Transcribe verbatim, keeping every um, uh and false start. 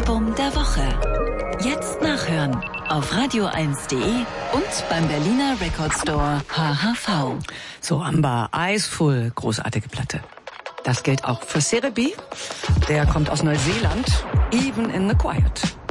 Album der Woche. Jetzt nachhören auf radio eins punkt de und beim Berliner Record Store H H V. So, Amber, Eyesful, großartige Platte. Das gilt auch für Cerebi. Der kommt aus Neuseeland. Even in the Quiet.